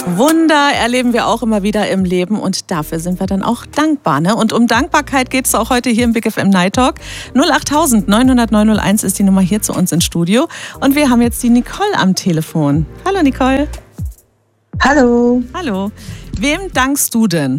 Wunder erleben wir auch immer wieder im Leben und dafür sind wir dann auch dankbar. Ne? Und um Dankbarkeit geht es auch heute hier im Big FM Night Talk. 08000 900 901 ist die Nummer hier zu uns ins Studio. Und wir haben jetzt die Nicole am Telefon. Hallo Nicole. Hallo. Hallo. Wem dankst du denn?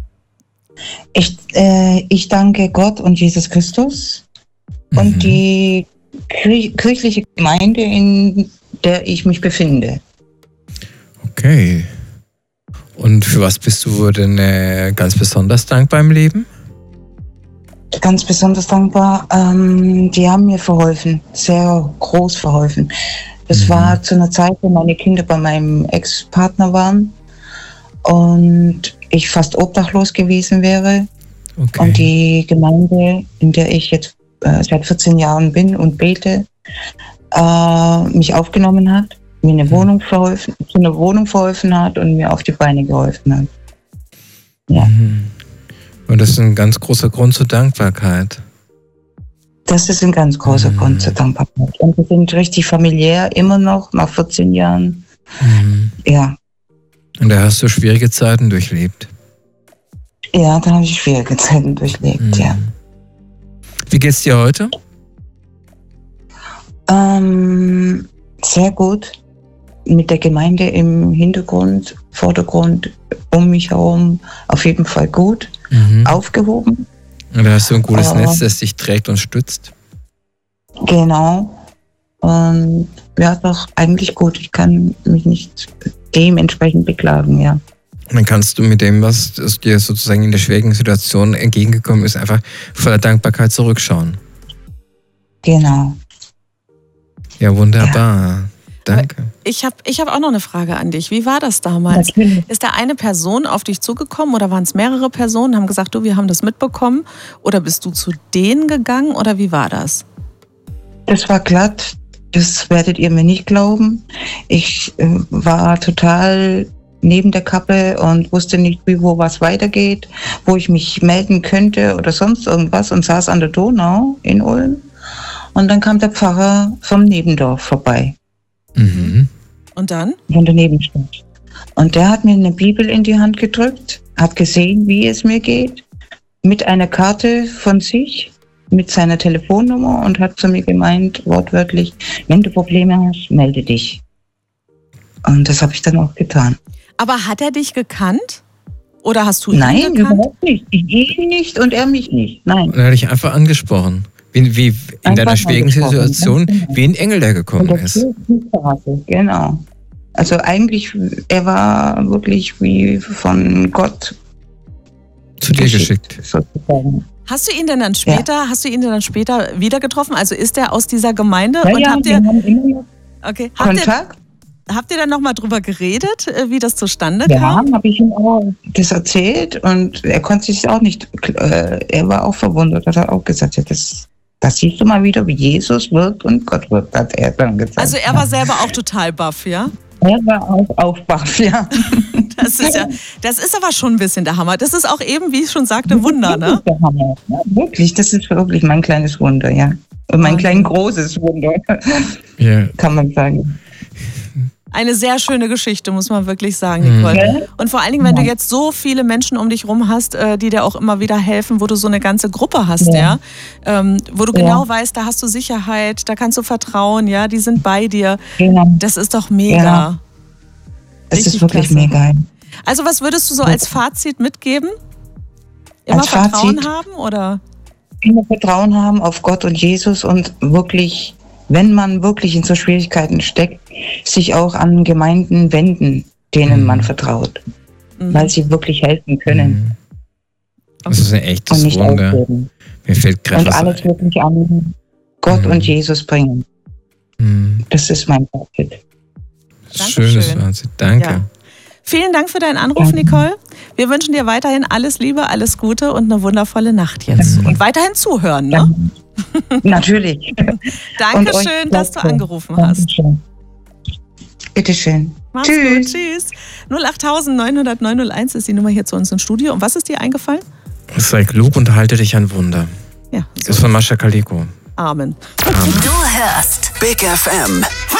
Ich danke Gott und Jesus Christus und die kirchliche Gemeinde, in der ich mich befinde. Okay. Und für was bist du denn ganz besonders dankbar im Leben? Ganz besonders dankbar. Die haben mir verholfen, sehr groß verholfen. Das war zu einer Zeit, wo meine Kinder bei meinem Ex-Partner waren und ich fast obdachlos gewesen wäre. Okay. Und die Gemeinde, in der ich jetzt seit 14 Jahren bin und bete, mich aufgenommen hat, mir eine Wohnung verholfen, zu einer Wohnung verholfen hat und mir auf die Beine geholfen hat. Ja. Und das ist ein ganz großer Grund zur Dankbarkeit. Das ist ein ganz großer Grund zur Dankbarkeit. Und wir sind richtig familiär, immer noch, nach 14 Jahren. Ja. Und da hast du schwierige Zeiten durchlebt. Ja, da habe ich schwierige Zeiten durchlebt, ja. Wie geht's dir heute? Sehr gut. Mit der Gemeinde im Hintergrund, Vordergrund, um mich herum auf jeden Fall gut. Aufgehoben. Und da hast du ein gutes Netz, das dich trägt und stützt. Genau. Und ja, doch eigentlich gut. Ich kann mich nicht dementsprechend beklagen, ja. Dann kannst du mit dem, was dir sozusagen in der schwierigen Situation entgegengekommen ist, einfach voller Dankbarkeit zurückschauen. Genau. Ja, wunderbar. Ja. Danke. Ich hab auch noch eine Frage an dich. Wie war das damals? Natürlich. Ist da eine Person auf dich zugekommen oder waren es mehrere Personen, haben gesagt, du, wir haben das mitbekommen? Oder bist du zu denen gegangen oder wie war das? Das war glatt. Das werdet ihr mir nicht glauben. Ich war total neben der Kappe und wusste nicht, wie, wo was weitergeht, wo ich mich melden könnte oder sonst irgendwas und saß an der Donau in Ulm. Und dann kam der Pfarrer vom Nebendorf vorbei. Und dann? Von der Nebenstadt. Und der hat mir eine Bibel in die Hand gedrückt, hat gesehen, wie es mir geht, mit einer Karte von sich, mit seiner Telefonnummer und hat zu mir gemeint, wortwörtlich, wenn du Probleme hast, melde dich. Und das habe ich dann auch getan. Aber hat er dich gekannt? Oder hast du ihn gekannt? Nein, überhaupt nicht. Ich ihn nicht und er mich nicht. Nein. Und er hat dich einfach angesprochen. Wie in deiner schwierigen Situation, wie ein Engel, der gekommen ist. Genau. Also eigentlich, er war wirklich wie von Gott zu dir geschickt. Sozusagen. Hast du ihn denn dann später, wieder getroffen? Also ist er aus dieser Gemeinde? Ja, und habt wir haben immer Kontakt? Habt ihr dann nochmal drüber geredet, wie das zustande kam? Ja, habe ich ihm auch das erzählt und er konnte sich auch nicht, er war auch verwundert, hat er auch gesagt, ja, das siehst du mal wieder, wie Jesus wirkt und Gott wirkt, hat er dann gesagt. Also er war selber auch total baff, ja? Er war auch baff, ja. Das ist aber schon ein bisschen der Hammer. Das ist auch eben, wie ich schon sagte, Wunder, ne? Das ist der Hammer. Ja, wirklich, das ist wirklich mein kleines Wunder, ja. Und mein klein großes Wunder, kann man sagen. Eine sehr schöne Geschichte, muss man wirklich sagen, Nicole. Und vor allen Dingen, wenn du jetzt so viele Menschen um dich rum hast, die dir auch immer wieder helfen, wo du so eine ganze Gruppe hast, wo du genau weißt, da hast du Sicherheit, da kannst du vertrauen, ja, die sind bei dir. Das ist doch mega. Ja. Es ist wirklich klasse. Mega. Also was würdest du so als Fazit mitgeben? Immer als Vertrauen Fazit, haben, oder? Immer Vertrauen haben auf Gott und Jesus und wirklich, wenn man wirklich in so Schwierigkeiten steckt, sich auch an Gemeinden wenden, denen man vertraut, weil sie wirklich helfen können. Das ist ein echtes Wunder. Mir fällt gerade und alles wirklich an Gott und Jesus bringen. Das ist mein Fazit. Schönes Fazit, danke. Ja. Vielen Dank für deinen Anruf, Nicole. Wir wünschen dir weiterhin alles Liebe, alles Gute und eine wundervolle Nacht jetzt. Und weiterhin zuhören, ne? Natürlich. Dankeschön, dass du angerufen hast. Bitteschön. Mach's gut, tschüss. 08000 900 901 ist die Nummer hier zu uns im Studio. Und was ist dir eingefallen? Sei klug und halte dich an Wunder. Ja. Das ist von Mascha Kaliko. Amen. Du hörst Big FM.